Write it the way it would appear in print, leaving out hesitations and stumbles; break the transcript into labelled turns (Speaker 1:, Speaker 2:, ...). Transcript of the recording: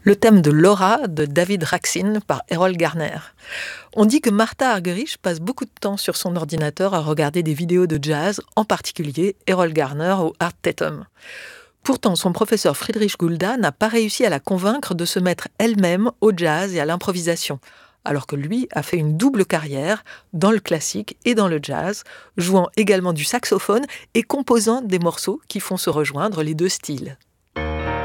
Speaker 1: le thème de Laura de David Raksin par Errol Garner. On dit que Martha Argerich passe beaucoup de temps sur son ordinateur à regarder des vidéos de jazz, en particulier Errol Garner ou Art Tatum. Pourtant, son professeur Friedrich Gulda n'a pas réussi à la convaincre de se mettre elle-même au jazz et à l'improvisation, alors que lui a fait une double carrière dans le classique et dans le jazz, jouant également du saxophone et composant des morceaux qui font se rejoindre les deux styles.